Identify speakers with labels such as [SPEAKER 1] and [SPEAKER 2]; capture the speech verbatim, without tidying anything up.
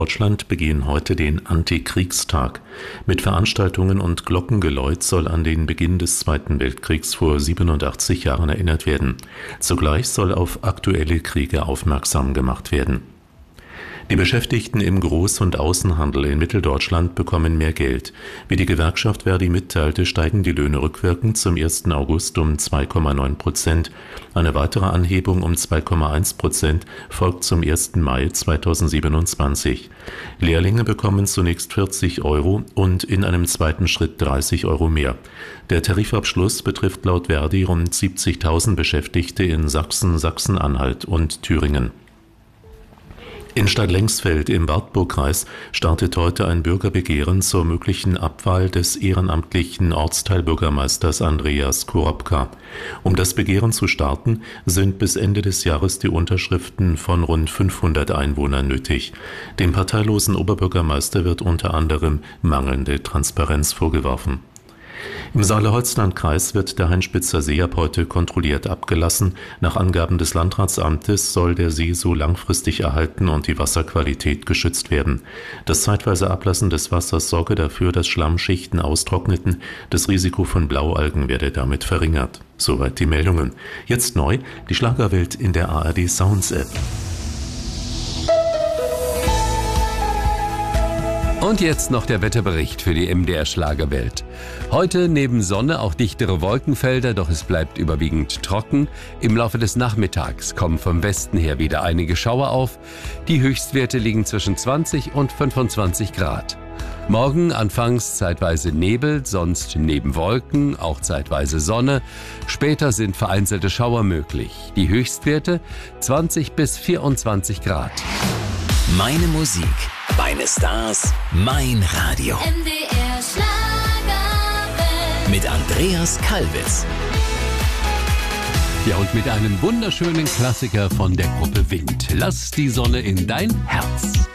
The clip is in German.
[SPEAKER 1] Deutschland begehen heute den Antikriegstag. Mit Veranstaltungen und Glockengeläut soll an den Beginn des Zweiten Weltkriegs vor siebenundachtzig Jahren erinnert werden. Zugleich soll auf aktuelle Kriege aufmerksam gemacht werden. Die Beschäftigten im Groß- und Außenhandel in Mitteldeutschland bekommen mehr Geld. Wie die Gewerkschaft Verdi mitteilte, steigen die Löhne rückwirkend zum ersten August um zwei Komma neun Prozent. Eine weitere Anhebung um zwei Komma eins Prozent folgt zum ersten Mai zweitausendsiebenundzwanzig. Lehrlinge bekommen zunächst vierzig Euro und in einem zweiten Schritt dreißig Euro mehr. Der Tarifabschluss betrifft laut Verdi rund siebzigtausend Beschäftigte in Sachsen, Sachsen-Anhalt und Thüringen. In Stadtlengsfeld im Wartburgkreis startet heute ein Bürgerbegehren zur möglichen Abwahl des ehrenamtlichen Ortsteilbürgermeisters Andreas Kurapka. Um das Begehren zu starten, sind bis Ende des Jahres die Unterschriften von rund fünfhundert Einwohnern nötig. Dem parteilosen Oberbürgermeister wird unter anderem mangelnde Transparenz vorgeworfen. Im Saale-Holzland-Kreis wird der Hainspitzer See ab heute kontrolliert abgelassen. Nach Angaben des Landratsamtes soll der See so langfristig erhalten und die Wasserqualität geschützt werden. Das zeitweise Ablassen des Wassers sorge dafür, dass Schlammschichten austrockneten. Das Risiko von Blaualgen werde damit verringert. Soweit die Meldungen. Jetzt neu, die Schlagerwelt in der A R D Sounds App.
[SPEAKER 2] Und jetzt noch der Wetterbericht für die M D R Schlagerwelt. Heute neben Sonne auch dichtere Wolkenfelder, doch es bleibt überwiegend trocken. Im Laufe des Nachmittags kommen vom Westen her wieder einige Schauer auf. Die Höchstwerte liegen zwischen zwanzig und fünfundzwanzig Grad. Morgen anfangs zeitweise Nebel, sonst neben Wolken, auch zeitweise Sonne. Später sind vereinzelte Schauer möglich. Die Höchstwerte zwanzig bis vierundzwanzig Grad.
[SPEAKER 3] Meine Musik, meine Stars, mein Radio.
[SPEAKER 4] M D R Schlagerwelt.
[SPEAKER 3] Mit Andreas Kalbitz.
[SPEAKER 2] Ja, und mit einem wunderschönen Klassiker von der Gruppe Wind. Lass die Sonne in dein Herz.